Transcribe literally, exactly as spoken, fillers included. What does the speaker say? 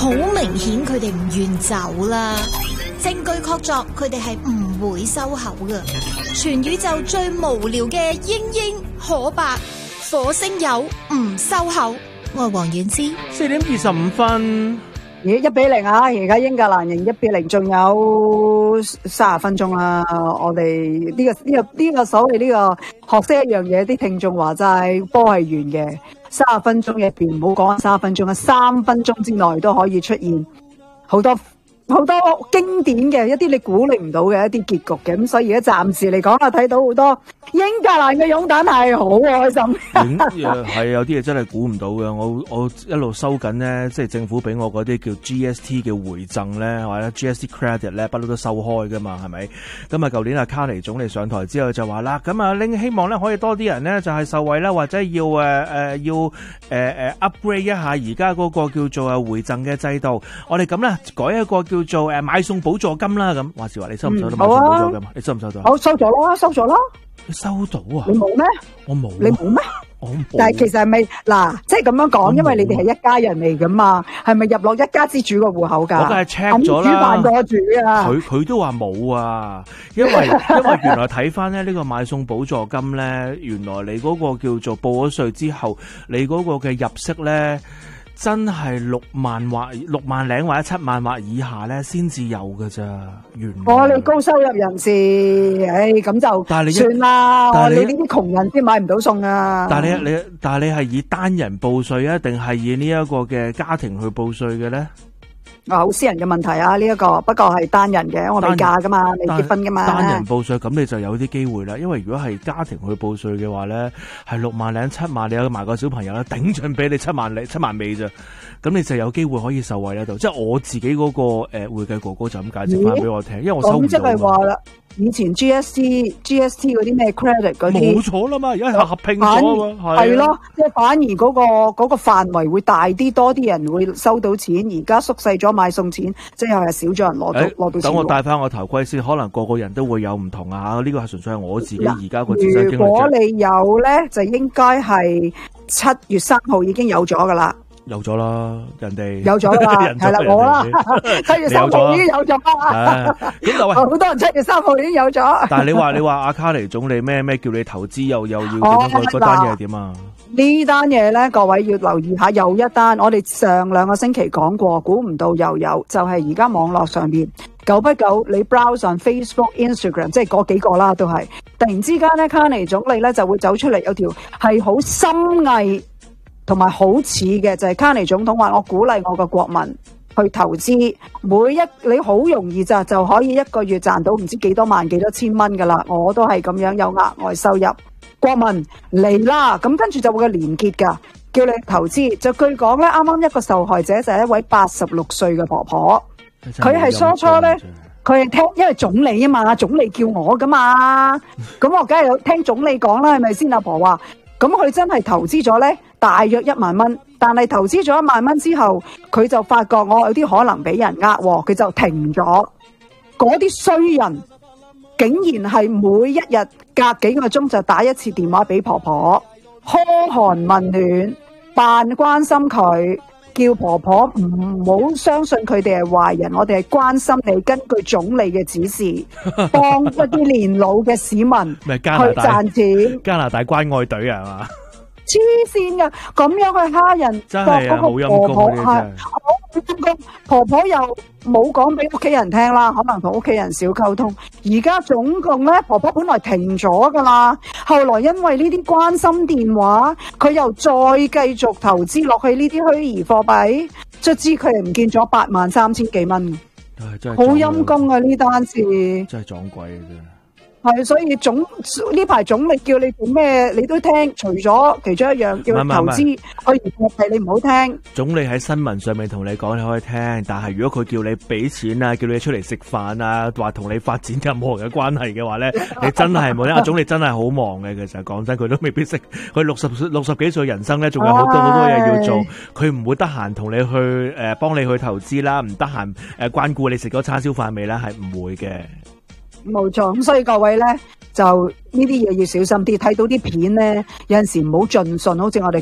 好明顯佢哋唔願走啦。證據確鑿，佢哋係唔會收口㗎。全宇宙最無聊嘅英英可白火星友唔收口。我係黃婉之。 四點二十五分。 咦，一比零啊！而家英格蘭贏一比零，仲有三十分鐘啦。我哋呢、這個呢、這個呢、這個所謂呢、這個學識一樣嘢，啲聽眾話齋波係完嘅。三十分鐘入邊，唔好講三十分鐘啊，三分鐘之內都可以出現好多好多經典嘅一啲你估你唔到嘅一啲結局嘅。咁所以而家暫時嚟講啊，睇到好多英格蘭嘅擁躉係好開心。 係有啲嘢真係估唔到嘅。我我一路收緊咧，即係政府俾我嗰啲叫 G S T 嘅回贈咧，或者 G S T credit 咧，不嬲都收開噶嘛，係咪？咁啊，舊年阿卡尼總理上台之後就話啦，咁啊，拎希望咧可以多啲人咧就係受惠啦，或者要誒誒、呃、要誒誒、呃、upgrade 一下而家嗰個叫做誒回贈嘅制度。我哋咁咧改一個叫做誒買餸補助金啦。咁話時話你收唔收到買餸補助金？你收唔收到？ 好，收咗啦，收咗啦。 你收到啊？ 你冇咩？ 我冇。 你冇咩？ 我冇。 但係其實係咪嗱，即係咁樣講，因為你哋係一家人嚟噶嘛，係咪入落一家之主個戶口噶？ 我梗係 check 咗啦。 主辦個主啊。佢佢都話冇啊，因為因為原來睇翻咧呢個買餸補助金咧，原來你嗰個叫做報咗稅之後，你嗰個嘅入息咧。真係六萬或六萬零或者七萬或以下咧，先至有㗎咋。原來我哋高收入人士，唉，咁就但係你算啦。我哋呢啲窮人先買唔到餸啊。 但係你你但係你係以單人報稅啊，定係以呢一個嘅家庭去報稅嘅咧？ 啊，好私人嘅問題啊！呢、這、一個不過係單人嘅，我未嫁噶嘛，未結婚噶嘛。 單人報稅咁你就有啲機會啦，因為如果係家庭去報稅嘅話咧，係六萬零七萬，你有埋個小朋友咧，頂盡俾你七萬零七萬尾咋，咁你就有機會可以受惠喺度。即係我自己嗰、那個誒、呃、會計哥哥就咁解釋翻俾我聽，因為我收唔到。咁即係話啦，以前 G S T、G S T 嗰啲咩 credit 嗰啲冇錯啦嘛，而家係合併咗啊， 係咯，即係反而嗰、那個嗰、那個範圍會大啲，多啲人會收到錢。而家縮細咗買餸錢，即係係少咗人攞到攞、欸、到錢。 等我戴翻我頭盔先，可能個個人都會有唔同啊！呢、這個係純粹係我自己而家個自身經歷。 如果你有咧，就應該係七月三號已經有咗噶啦。 有咗啦，人哋有咗啦，係啦，我啦，七月三號已經有咗啦。 咁就喂， 好多人七月三號已經有咗。 但係你話你話阿卡尼總理咩咩叫你投資又又要點樣？嗰單嘢係點啊？ 呢單嘢咧，各位要留意下，又一單。我哋上兩個星期講過，估唔到又有，就係而家網絡上邊，久不久你 browse on Facebook、Instagram， 即係嗰幾個啦，都係突然之間咧，卡尼總理咧就會走出嚟，有條係好深藝。同埋好似嘅就係、是、卡尼總統話，我鼓勵我個國民去投資，每一你好容易就就可以一個月賺到唔知幾多萬幾多千蚊噶啦，我都係咁樣有額外收入。國民嚟啦，咁跟住就會有連結噶，叫你投資。就據講咧，啱啱一個受害者就係一位八十六歲嘅婆婆，佢係初初咧，佢係聽因為總理啊嘛，總理叫我噶嘛，咁我梗係有聽總理講啦，係咪先？阿婆話，咁佢真係投資咗咧。大約一萬蚊，但係投資咗一萬蚊之後，佢就發覺我有啲可能俾人呃，佢就停咗。嗰啲衰人竟然係每一日隔幾個鐘就打一次電話俾婆婆，噓寒問暖，扮關心佢，叫婆婆唔好相信佢哋係壞人，我哋係關心你，根據總理嘅指示，幫一啲年老嘅市民去賺錢。 加拿大關愛隊啊嘛？ 黐線噶，咁樣去蝦人， 真係啊，好陰公嘅真係。 好陰公，婆婆又冇講俾屋企人聽啦，可能同屋企人少溝通。而家總共咧，婆婆本來停咗噶啦，後來因為呢啲關心電話，佢又再繼續投資落去呢啲虛擬貨幣，卒之佢係唔見咗八萬三千幾蚊。 真係好陰公啊！呢單事真係撞鬼嘅啫。 係，所以總呢排總理叫你做咩，你都聽。除咗其中一樣叫你投資，可以貨幣你唔好聽。 總理喺新聞上面同你講，你可以聽。但係如果佢叫你俾錢啊，叫你出嚟食飯啊，話同你發展任何嘅關係嘅話咧，你真係冇聽。阿總理真係好忙嘅，其實講真，佢都未必識。佢六十六十幾歲人生咧，仲有好多好多嘢要做。佢唔會得閒同你去誒，幫、呃、你去投資啦，唔得閒誒關顧你食嗰叉燒飯未啦，係唔會嘅。 冇錯，咁所以各位咧就呢啲嘢要小心啲，睇到啲片咧有陣時唔好盡信，好似我哋